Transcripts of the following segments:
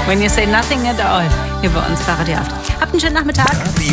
When You Say Nothing at All. Hier bei uns bei Radio Erft. Habt einen schönen Nachmittag.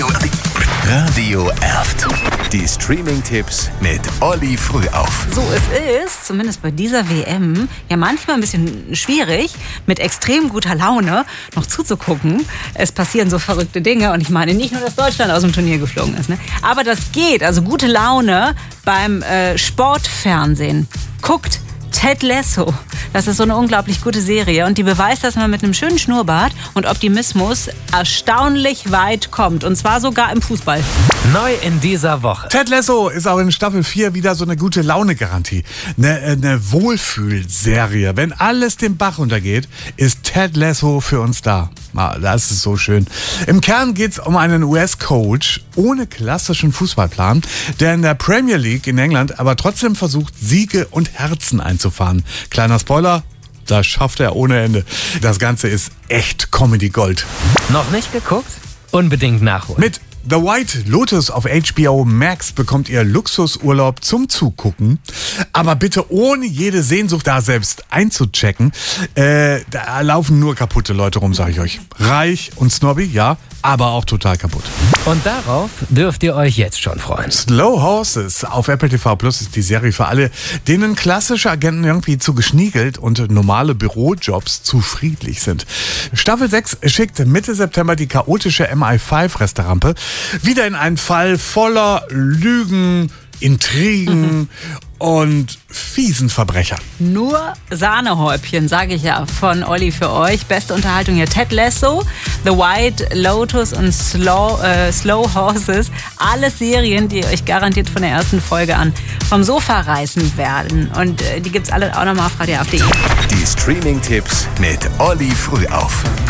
Radio Erft. Die Streaming-Tipps mit Olli Frühauf. So, es ist, zumindest bei dieser WM, ja manchmal ein bisschen schwierig, mit extrem guter Laune noch zuzugucken. Es passieren so verrückte Dinge und ich meine nicht nur, dass Deutschland aus dem Turnier geflogen ist, ne? Aber das geht, also gute Laune beim Sportfernsehen. Guckt Ted Lasso. Das ist so eine unglaublich gute Serie und die beweist, dass man mit einem schönen Schnurrbart und Optimismus erstaunlich weit kommt. Und zwar sogar im Fußball. Neu in dieser Woche. Ted Lasso ist auch in Staffel 4 wieder so eine gute Laune-Garantie. Eine Wohlfühlserie. Wenn alles den Bach runtergeht, ist Ted Lasso für uns da. Das ist so schön. Im Kern geht es um einen US-Coach ohne klassischen Fußballplan, der in der Premier League in England aber trotzdem versucht, Siege und Herzen einzufahren. Kleiner Spoiler, das schafft er ohne Ende. Das Ganze ist echt Comedy Gold. Noch nicht geguckt? Unbedingt nachholen. Mit The White Lotus auf HBO Max bekommt ihr Luxusurlaub zum Zugucken. Aber bitte ohne jede Sehnsucht da selbst einzuchecken. Da laufen nur kaputte Leute rum, sage ich euch. Reich und snobby, ja, aber auch total kaputt. Und darauf dürft ihr euch jetzt schon freuen. Slow Horses auf Apple TV Plus ist die Serie für alle, denen klassische Agenten irgendwie zu geschniegelt und normale Bürojobs zu friedlich sind. Staffel 6 schickt Mitte September die chaotische MI5-Resterampe wieder in einen Fall voller Lügen, Intrigen und fiesen Verbrecher. Nur Sahnehäubchen, sage ich ja, von Olli für euch. Beste Unterhaltung hier. Ted Lasso, The White Lotus und Slow Horses. Alles Serien, die euch garantiert von der ersten Folge an vom Sofa reißen werden. Und die gibt's alle auch nochmal auf radioerft.de. Die Streaming-Tipps mit Olli Frühauf.